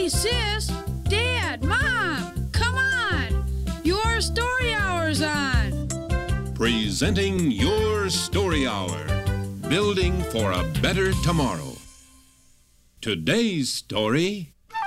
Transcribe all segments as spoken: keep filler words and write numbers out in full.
Hey, sis, Dad, Mom, come on. Your Story Hour's on. Presenting Your Story Hour. Building for a better tomorrow. Today's story...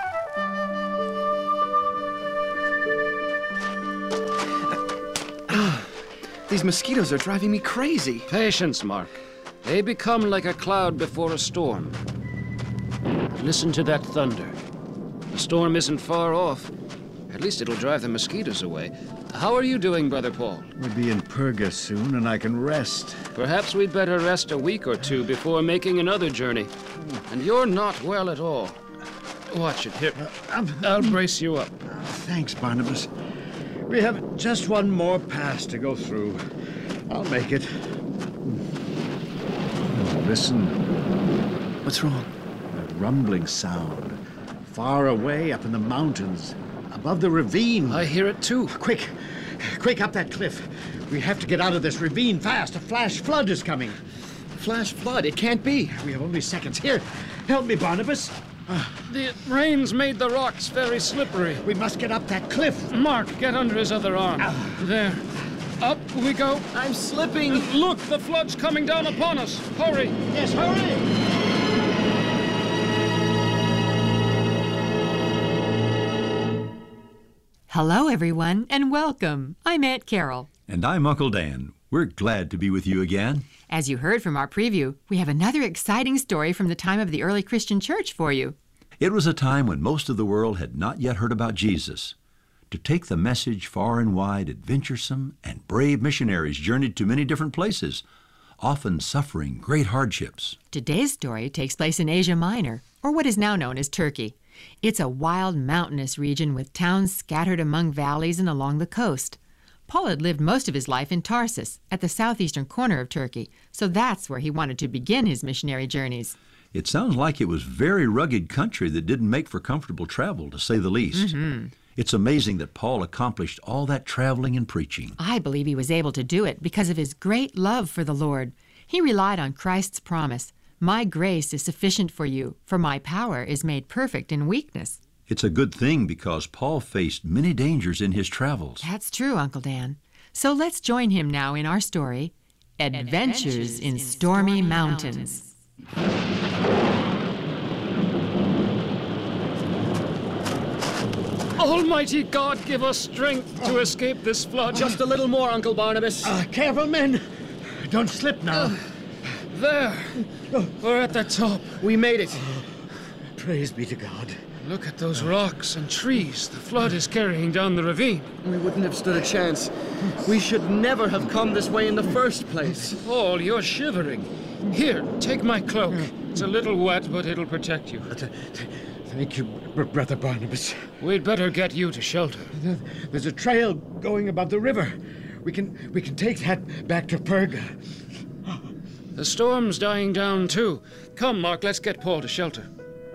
These mosquitoes are driving me crazy. Patience, Mark. They become like a cloud before a storm. Listen to that thunder. The storm isn't far off. At least it'll drive the mosquitoes away. How are you doing, Brother Paul? We'll be in Perga soon, and I can rest. Perhaps we'd better rest a week or two before making another journey. And you're not well at all. Watch it. Here, I'll brace you up. Thanks, Barnabas. We have just one more pass to go through. I'll make it. Listen. What's wrong? A rumbling sound. Far away up in the mountains. Above the ravine. I hear it too. Quick. Quick up that cliff. We have to get out of this ravine fast. A flash flood is coming. Flash flood? It can't be. We have only seconds. Here, help me, Barnabas. The rain's made the rocks very slippery. We must get up that cliff. Mark, get under his other arm. There. Up we go. I'm slipping. Look, the flood's coming down upon us. Hurry. Yes, hurry. Hello, everyone, and welcome. I'm Aunt Carol. And I'm Uncle Dan. We're glad to be with you again. As you heard from our preview, we have another exciting story from the time of the early Christian church for you. It was a time when most of the world had not yet heard about Jesus. To take the message far and wide, adventuresome and brave missionaries journeyed to many different places, often suffering great hardships. Today's story takes place in Asia Minor, or what is now known as Turkey. It's a wild, mountainous region with towns scattered among valleys and along the coast. Paul had lived most of his life in Tarsus, at the southeastern corner of Turkey, so that's where he wanted to begin his missionary journeys. It sounds like it was very rugged country that didn't make for comfortable travel, to say the least. Mm-hmm. It's amazing that Paul accomplished all that traveling and preaching. I believe he was able to do it because of his great love for the Lord. He relied on Christ's promise, "My grace is sufficient for you, for my power is made perfect in weakness." It's a good thing because Paul faced many dangers in his travels. That's true, Uncle Dan. So let's join him now in our story, Adventures, Adventures in, in Stormy, Stormy Mountains. Almighty God, give us strength to escape this flood. Just a little more, Uncle Barnabas. Uh, careful, men. Don't slip now. Uh, there. We're at the top. We made it. Praise be to God. Look at those rocks and trees the flood is carrying down the ravine. We wouldn't have stood a chance. We should never have come this way in the first place. Paul, you're shivering. Here, take my cloak. It's a little wet, but it'll protect you. Thank you, Brother Barnabas. We'd better get you to shelter. There's a trail going above the river. We can we can take that back to Perga. The storm's dying down, too. Come, Mark, let's get Paul to shelter.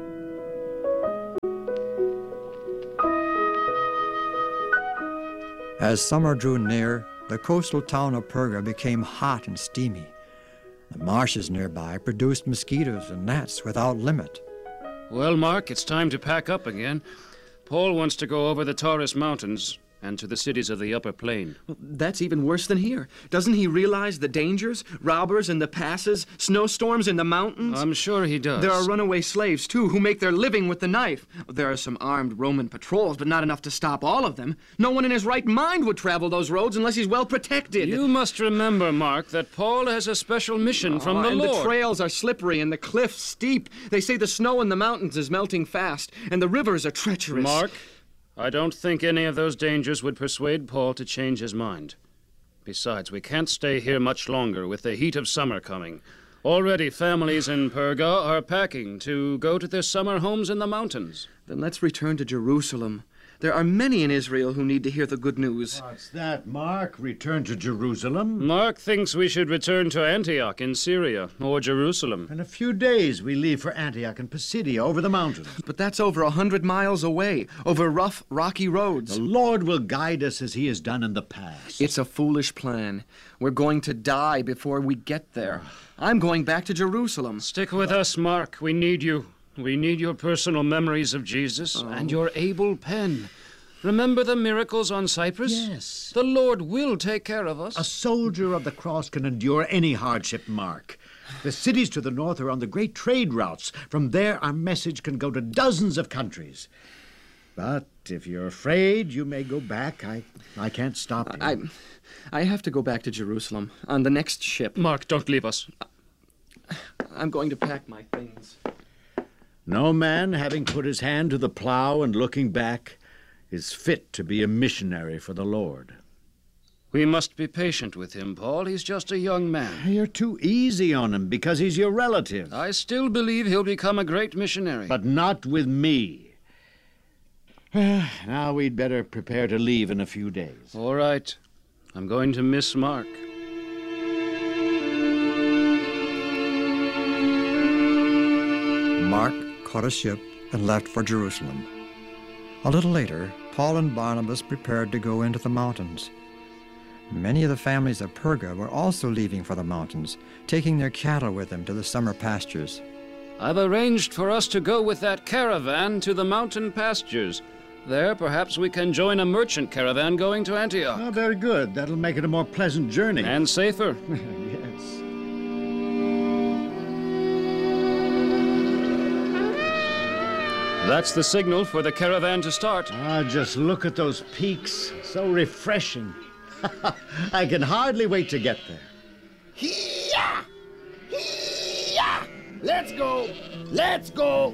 As summer drew near, the coastal town of Perga became hot and steamy. The marshes nearby produced mosquitoes and gnats without limit. Well, Mark, it's time to pack up again. Paul wants to go over the Taurus Mountains and to the cities of the upper plain. Well, that's even worse than here. Doesn't he realize the dangers? Robbers in the passes, snowstorms in the mountains? I'm sure he does. There are runaway slaves, too, who make their living with the knife. There are some armed Roman patrols, but not enough to stop all of them. No one in his right mind would travel those roads unless he's well protected. You must remember, Mark, that Paul has a special mission from oh, the and Lord. The trails are slippery and the cliffs steep. They say the snow in the mountains is melting fast, and the rivers are treacherous. Mark, I don't think any of those dangers would persuade Paul to change his mind. Besides, we can't stay here much longer with the heat of summer coming. Already families in Perga are packing to go to their summer homes in the mountains. Then let's return to Jerusalem. There are many in Israel who need to hear the good news. What's that, Mark? Return to Jerusalem? Mark thinks we should return to Antioch in Syria, or Jerusalem. In a few days we leave for Antioch and Pisidia over the mountains. But that's over a hundred miles away, over rough, rocky roads. The Lord will guide us as he has done in the past. It's a foolish plan. We're going to die before we get there. I'm going back to Jerusalem. Stick with us, Mark. We need you. We need your personal memories of Jesus Oh. and your able pen. Remember the miracles on Cyprus? Yes. The Lord will take care of us. A soldier of the cross can endure any hardship, Mark. The cities to the north are on the great trade routes. From there, our message can go to dozens of countries. But if you're afraid you may go back, I, I can't stop you. I, I have to go back to Jerusalem on the next ship. Mark, don't leave us. I'm going to pack my things. No man, having put his hand to the plow and looking back, is fit to be a missionary for the Lord. We must be patient with him, Paul. He's just a young man. You're too easy on him because he's your relative. I still believe he'll become a great missionary. But not with me. Now we'd better prepare to leave in a few days. All right. I'm going to miss Mark. Mark caught a ship and left for Jerusalem. A little later, Paul and Barnabas prepared to go into the mountains. Many of the families of Perga were also leaving for the mountains, taking their cattle with them to the summer pastures. I've arranged for us to go with that caravan to the mountain pastures. There, perhaps we can join a merchant caravan going to Antioch. Oh, very good. That'll make it a more pleasant journey. And safer. Yes. That's the signal for the caravan to start. Ah, just look at those peaks. So refreshing. I can hardly wait to get there. Hee-yah! Hee-yah! Let's go! Let's go!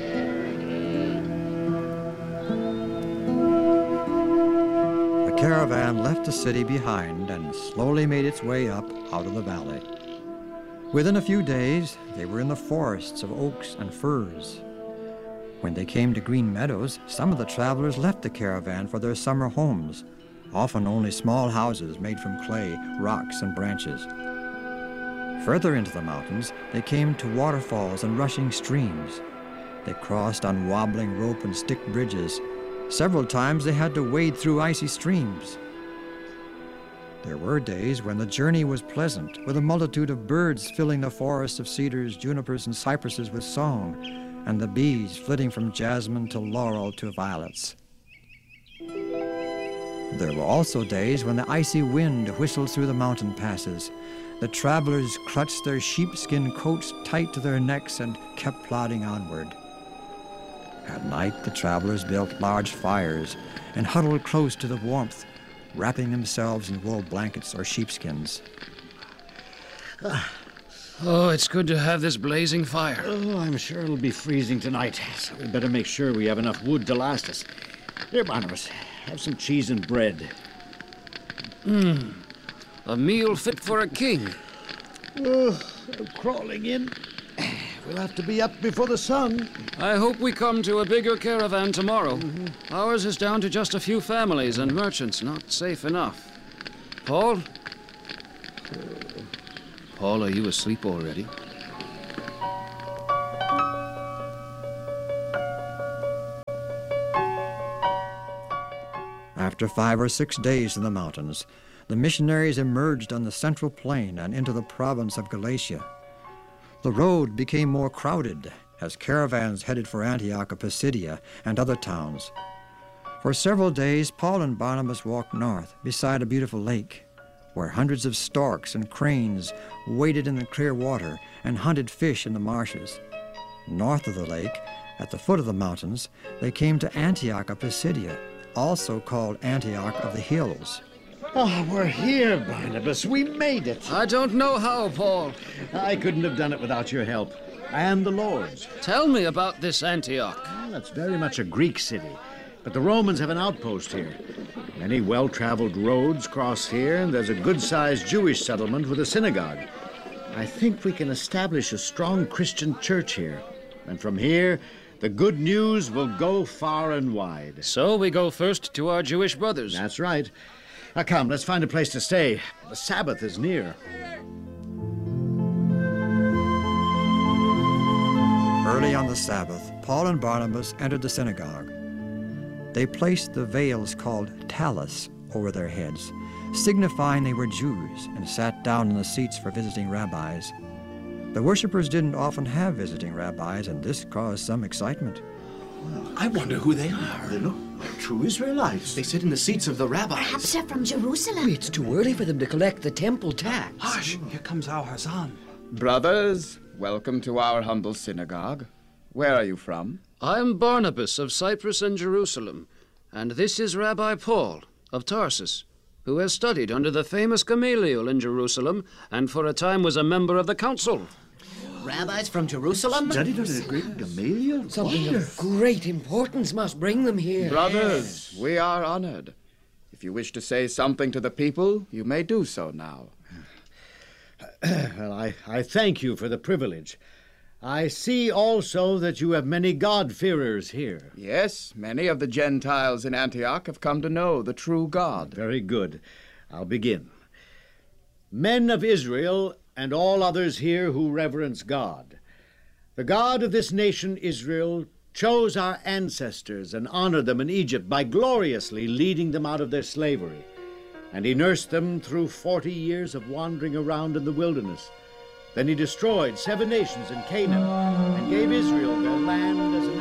The caravan left the city behind and slowly made its way up out of the valley. Within a few days, they were in the forests of oaks and firs. When they came to green meadows, some of the travelers left the caravan for their summer homes, often only small houses made from clay, rocks, and branches. Further into the mountains, they came to waterfalls and rushing streams. They crossed on wobbling rope and stick bridges. Several times they had to wade through icy streams. There were days when the journey was pleasant, with a multitude of birds filling the forests of cedars, junipers, and cypresses with song, and the bees flitting from jasmine to laurel to violets. There were also days when the icy wind whistled through the mountain passes. The travelers clutched their sheepskin coats tight to their necks and kept plodding onward. At night, the travelers built large fires and huddled close to the warmth, wrapping themselves in wool blankets or sheepskins. Oh, it's good to have this blazing fire. Oh, I'm sure it'll be freezing tonight, so we better make sure we have enough wood to last us. Here, Barnabas, have some cheese and bread. Mmm, a meal fit for a king. Oh, I'm crawling in. We'll have to be up before the sun. I hope we come to a bigger caravan tomorrow. Mm-hmm. Ours is down to just a few families and merchants, not safe enough. Paul? Paul, are you asleep already? After five or six days in the mountains, the missionaries emerged on the central plain and into the province of Galatia. The road became more crowded as caravans headed for Antioch of Pisidia and other towns. For several days, Paul and Barnabas walked north beside a beautiful lake, where hundreds of storks and cranes waded in the clear water and hunted fish in the marshes. North of the lake, at the foot of the mountains, they came to Antioch of Pisidia, also called Antioch of the Hills. Oh, we're here, Barnabas. We made it. I don't know how, Paul. I couldn't have done it without your help. And the Lord's. Tell me about this Antioch. Well, it's very much a Greek city, but the Romans have an outpost here. Many well-traveled roads cross here, and there's a good-sized Jewish settlement with a synagogue. I think we can establish a strong Christian church here. And from here, the good news will go far and wide. So we go first to our Jewish brothers. That's right. Now come, let's find a place to stay. The Sabbath is near. Early on the Sabbath, Paul and Barnabas entered the synagogue. They placed the veils called tallis over their heads, signifying they were Jews, and sat down in the seats for visiting rabbis. The worshippers didn't often have visiting rabbis, and this caused some excitement. I wonder who they are. They look like true Israelites. They sit in the seats of the rabbis. Perhaps they're from Jerusalem. It's too early for them to collect the temple tax. Hush! Here comes our Hazan. Brothers, welcome to our humble synagogue. Where are you from? I'm Barnabas of Cyprus and Jerusalem, and this is Rabbi Paul of Tarsus, who has studied under the famous Gamaliel in Jerusalem and for a time was a member of the council. Rabbis from Jerusalem? Studied under the great Gamaliel? Something of great importance must bring them here. Brothers, we are honored. If you wish to say something to the people, you may do so now. Well, I, I thank you for the privilege. I see also that you have many God-fearers here. Yes, many of the Gentiles in Antioch have come to know the true God. Very good. I'll begin. Men of Israel and all others here who reverence God, the God of this nation Israel chose our ancestors and honored them in Egypt by gloriously leading them out of their slavery. And he nursed them through forty years of wandering around in the wilderness. Then he destroyed seven nations in Canaan and gave Israel their land as an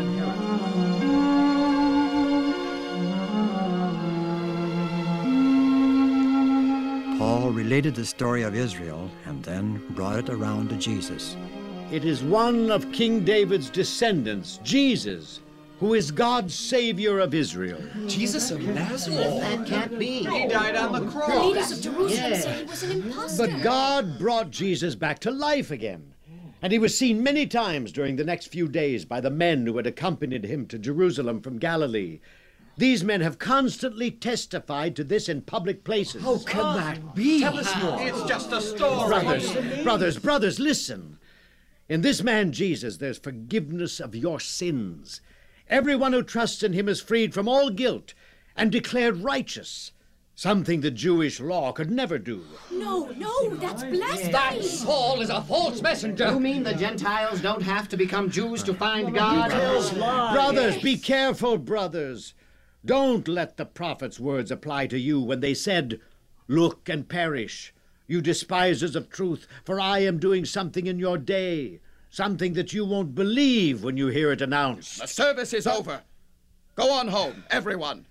inheritance. Paul related the story of Israel and then brought it around to Jesus. It is one of King David's descendants, Jesus, who is God's Savior of Israel. Jesus of Nazareth? That can't be. He died on the cross. The leaders of Jerusalem Yeah. said he was an impostor. But God brought Jesus back to life again, and he was seen many times during the next few days by the men who had accompanied him to Jerusalem from Galilee. These men have constantly testified to this in public places. How can that be? Tell us more. It's just a story. Brothers, brothers, brothers, listen. In this man Jesus, there's forgiveness of your sins. Everyone who trusts in him is freed from all guilt and declared righteous, something the Jewish law could never do. No, no, that's blasphemy. That Paul is a false messenger. You mean the Gentiles don't have to become Jews to find God? Brothers, be careful, brothers. Don't let the prophet's words apply to you when they said, "Look and perish, you despisers of truth, for I am doing something in your day, something that you won't believe when you hear it announced." The service is over. Go on home, everyone.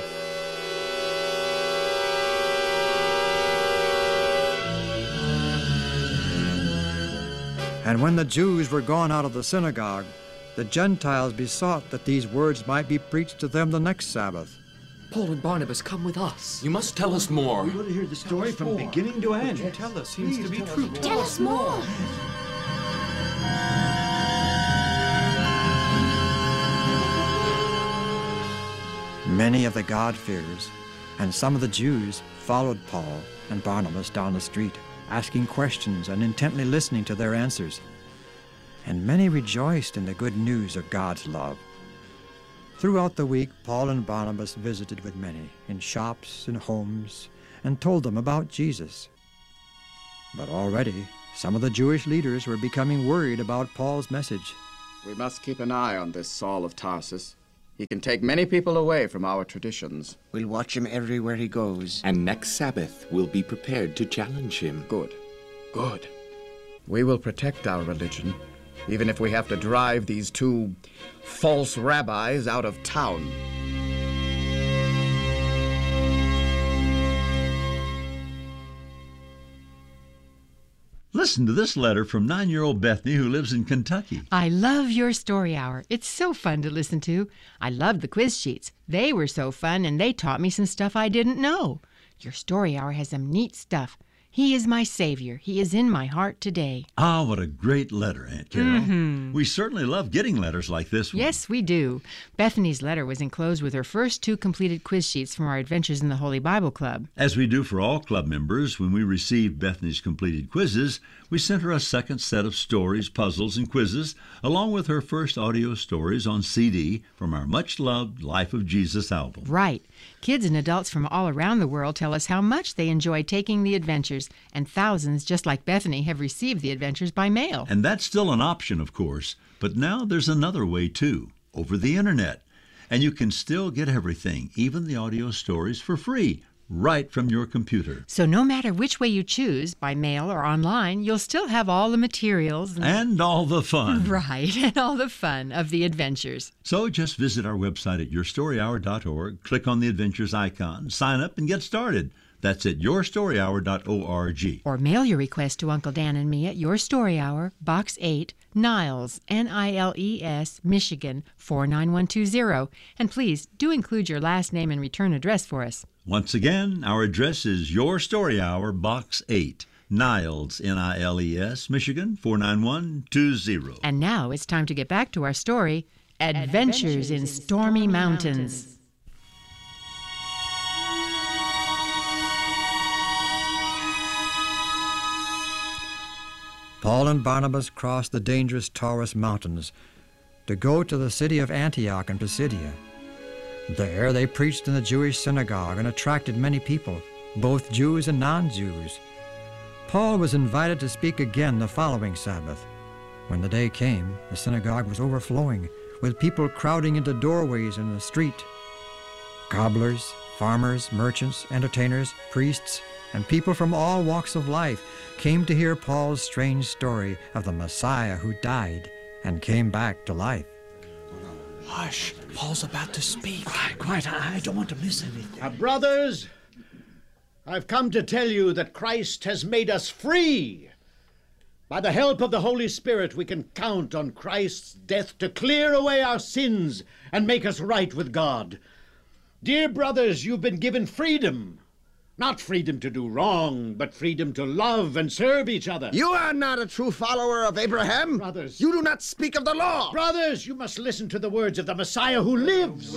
And when the Jews were gone out of the synagogue, the Gentiles besought that these words might be preached to them the next Sabbath. Paul and Barnabas, come with us. You must tell us more. We want to hear the story from beginning to end. Tell us, seems to be true. Tell us more. Many of the God-fearers and some of the Jews followed Paul and Barnabas down the street, asking questions and intently listening to their answers. And many rejoiced in the good news of God's love. Throughout the week, Paul and Barnabas visited with many in shops and homes and told them about Jesus. But already, some of the Jewish leaders were becoming worried about Paul's message. We must keep an eye on this Saul of Tarsus. He can take many people away from our traditions. We'll watch him everywhere he goes. And next Sabbath, we'll be prepared to challenge him. Good. Good. We will protect our religion, even if we have to drive these two false rabbis out of town. Listen to this letter from nine-year-old Bethany, who lives in Kentucky. I love your story hour. It's so fun to listen to. I loved the quiz sheets. They were so fun, and they taught me some stuff I didn't know. Your story hour has some neat stuff. He is my Savior. He is in my heart today. Ah, what a great letter, Aunt Carol. Mm-hmm. We certainly love getting letters like this one. Yes, we do. Bethany's letter was enclosed with her first two completed quiz sheets from our Adventures in the Holy Bible Club. As we do for all club members, when we received Bethany's completed quizzes, we sent her a second set of stories, puzzles, and quizzes, along with her first audio stories on C D from our much-loved Life of Jesus album. Right. Kids and adults from all around the world tell us how much they enjoy taking the adventures, and thousands, just like Bethany, have received the adventures by mail. And that's still an option, of course, but now there's another way, too, over the Internet. And you can still get everything, even the audio stories, for free, right from your computer. So no matter which way you choose, by mail or online, you'll still have all the materials and, And all the fun. right, and all the fun of the adventures. So just visit our website at your story hour dot org, click on the Adventures icon, sign up, and get started. That's at your story hour dot org. Or mail your request to Uncle Dan and me at Your Story Hour, Box eight, Niles, N I L E S, Michigan, four nine one two zero. And please do include your last name and return address for us. Once again, our address is Your Story Hour, Box eight, Niles, N I L E S, Michigan, four nine one two zero. And now it's time to get back to our story, Adventures, Adventures in Stormy, Stormy Mountains. Mountains. Paul and Barnabas crossed the dangerous Taurus Mountains to go to the city of Antioch in Pisidia. There they preached in the Jewish synagogue and attracted many people, both Jews and non-Jews. Paul was invited to speak again the following Sabbath. When the day came, the synagogue was overflowing, with people crowding into doorways in the street. Cobblers, farmers, merchants, entertainers, priests, and people from all walks of life came to hear Paul's strange story of the Messiah who died and came back to life. Hush, Paul's about to speak. Quiet, quiet, I don't want to miss anything. Uh, brothers, I've come to tell you that Christ has made us free. By the help of the Holy Spirit, we can count on Christ's death to clear away our sins and make us right with God. Dear brothers, you've been given freedom. Not freedom to do wrong, but freedom to love and serve each other. You are not a true follower of Abraham. Brothers. You do not speak of the law. Brothers, you must listen to the words of the Messiah who lives.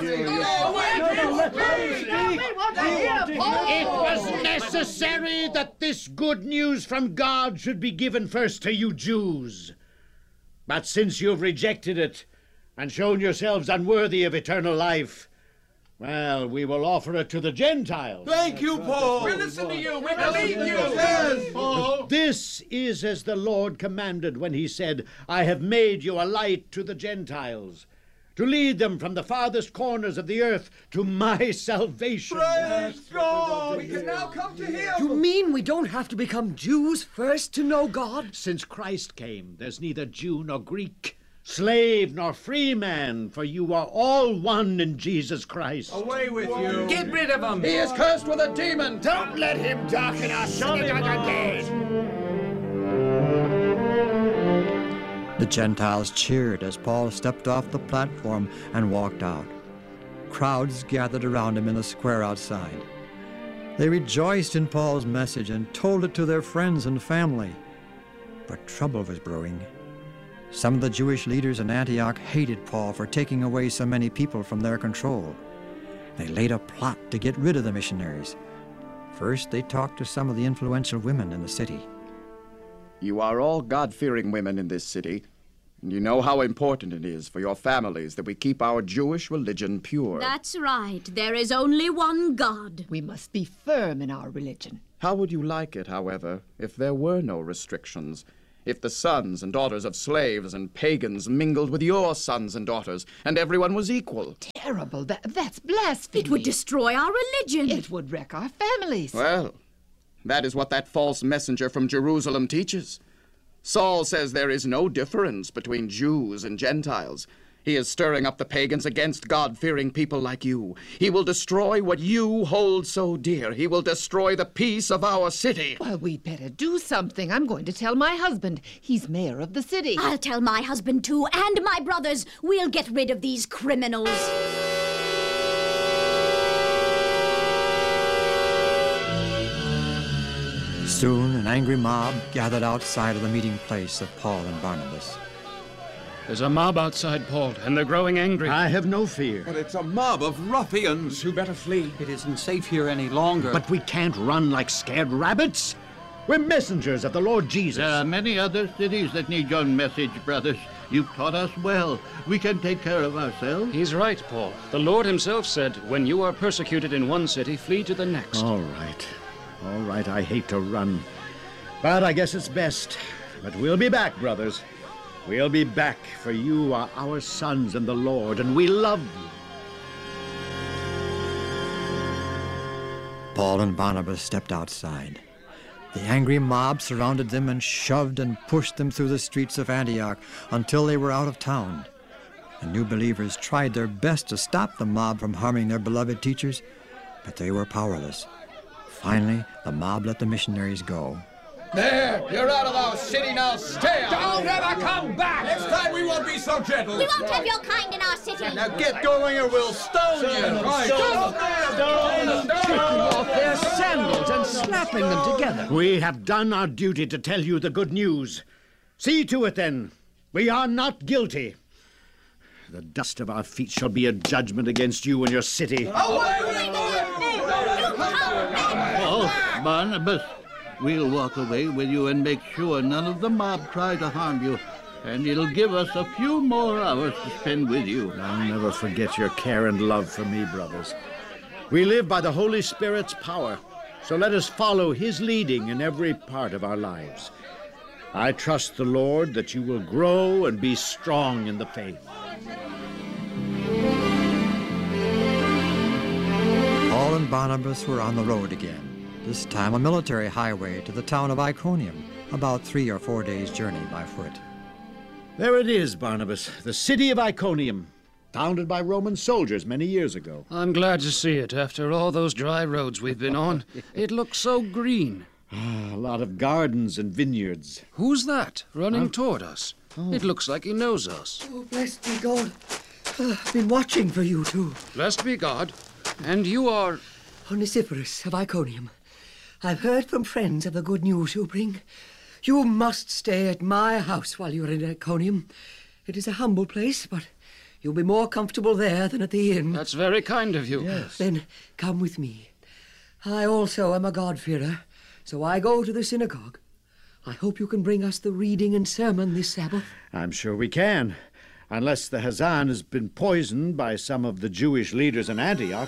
It was necessary that this good news from God should be given first to you Jews. But since you've rejected it and shown yourselves unworthy of eternal life, well, we will offer it to the Gentiles. Thank you, Paul. We listen to you. We believe you. Yes, Paul. This is as the Lord commanded when he said, I have made you a light to the Gentiles, to lead them from the farthest corners of the earth to my salvation. Praise God. We can now come to him. You mean we don't have to become Jews first to know God? Since Christ came, there's neither Jew nor Greek, slave nor free man, for you are all one in Jesus Christ. Away with you. Get rid of him. He is cursed with a demon. Don't let him darken our synagogue again. The Gentiles cheered as Paul stepped off the platform and walked out. Crowds gathered around him in the square outside. They rejoiced in Paul's message and told it to their friends and family. But trouble was brewing. Some of the Jewish leaders in Antioch hated Paul for taking away so many people from their control. They laid a plot to get rid of the missionaries. First, they talked to some of the influential women in the city. You are all God-fearing women in this city, and you know how important it is for your families that we keep our Jewish religion pure. That's right. There is only one God. We must be firm in our religion. How would you like it, however, if there were no restrictions? If the sons and daughters of slaves and pagans mingled with your sons and daughters, and everyone was equal? Terrible. That, that's blasphemy. It would destroy our religion. It would wreck our families. Well, that is what that false messenger from Jerusalem teaches. Saul says there is no difference between Jews and Gentiles. He is stirring up the pagans against God-fearing people like you. He will destroy what you hold so dear. He will destroy the peace of our city. Well, we'd better do something. I'm going to tell my husband. He's mayor of the city. I'll tell my husband, too, and my brothers. We'll get rid of these criminals. Soon, an angry mob gathered outside of the meeting place of Paul and Barnabas. There's a mob outside, Paul, and they're growing angry. I have no fear. But it's a mob of ruffians who better flee. It isn't safe here any longer. But we can't run like scared rabbits. We're messengers of the Lord Jesus. There are many other cities that need your message, brothers. You've taught us well. We can take care of ourselves. He's right, Paul. The Lord himself said, when you are persecuted in one city, flee to the next. All right. All right, I hate to run. But I guess it's best. But we'll be back, brothers. We'll be back, for you are our sons in the Lord, and we love you. Paul and Barnabas stepped outside. The angry mob surrounded them and shoved and pushed them through the streets of Antioch until they were out of town. The new believers tried their best to stop the mob from harming their beloved teachers, but they were powerless. Finally, the mob let the missionaries go. There, you're out of our city now. Stay out. Don't ever come back. Next time we won't be so gentle. We won't have your kind in our city. Now get going or we'll stone you. Right. Stone them. Taking off their sandals and slapping them together. We have done our duty to tell you the good news. See to it, then. We are not guilty. The dust of our feet shall be a judgment against you and your city. Paul, Barnabas, we'll walk away with you and make sure none of the mob try to harm you. And it'll give us a few more hours to spend with you. I'll never forget your care and love for me, brothers. We live by the Holy Spirit's power, so let us follow his leading in every part of our lives. I trust the Lord that you will grow and be strong in the faith. Paul and Barnabas were on the road again, this time a military highway to the town of Iconium, about three or four days' journey by foot. There it is, Barnabas, the city of Iconium, founded by Roman soldiers many years ago. I'm glad to see it after all those dry roads we've been on. It looks so green. Ah, a lot of gardens and vineyards. Who's that running Huh? toward us? Oh. It looks like he knows us. Oh, blessed be God. Uh, I've been watching for you, too. Blessed be God. And you are... Onesiphorus of Iconium. I've heard from friends of the good news you bring. You must stay at my house while you're in Iconium. It is a humble place, but you'll be more comfortable there than at the inn. That's very kind of you. Yes. Then come with me. I also am a God-fearer, so I go to the synagogue. I hope you can bring us the reading and sermon this Sabbath. I'm sure we can, unless the Hazan has been poisoned by some of the Jewish leaders in Antioch.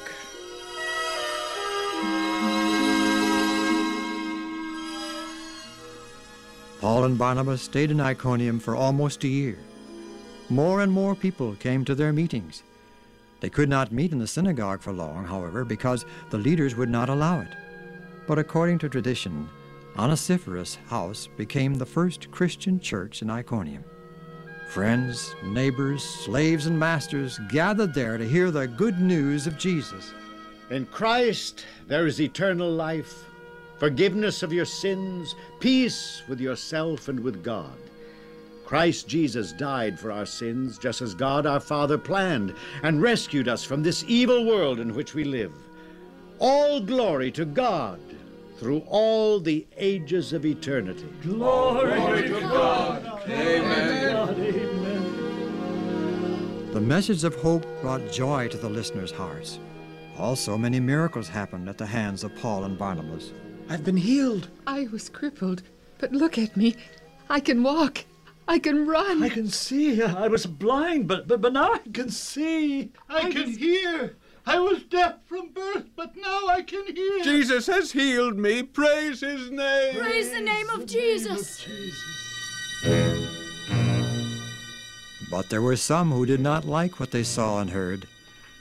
Paul and Barnabas stayed in Iconium for almost a year. More and more people came to their meetings. They could not meet in the synagogue for long, however, because the leaders would not allow it. But according to tradition, Onesiphorus' house became the first Christian church in Iconium. Friends, neighbors, slaves, and masters gathered there to hear the good news of Jesus. In Christ there is eternal life, forgiveness of your sins, peace with yourself and with God. Christ Jesus died for our sins, just as God our Father planned, and rescued us from this evil world in which we live. All glory to God through all the ages of eternity. Glory to God. Amen. Amen. The message of hope brought joy to the listeners' hearts. Also, many miracles happened at the hands of Paul and Barnabas. I've been healed. I was crippled, but look at me. I can walk. I can run. I can see. I was blind, but but, but now I can see. I, I can was... hear. I was deaf from birth, but now I can hear. Jesus has healed me. Praise his name. Praise the name of Jesus. But there were some who did not like what they saw and heard.